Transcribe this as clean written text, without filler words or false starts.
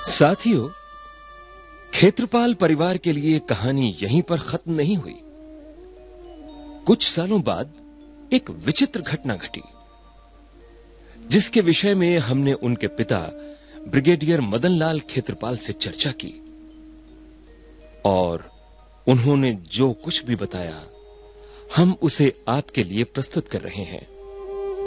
साथियों, खेत्रपाल परिवार के लिए कहानी यहीं पर खत्म नहीं हुई। कुछ सालों बाद एक विचित्र घटना घटी, जिसके विषय में हमने उनके पिता ब्रिगेडियर मदनलाल खेत्रपाल से चर्चा की और उन्होंने जो कुछ भी बताया हम उसे आपके लिए प्रस्तुत कर रहे हैं।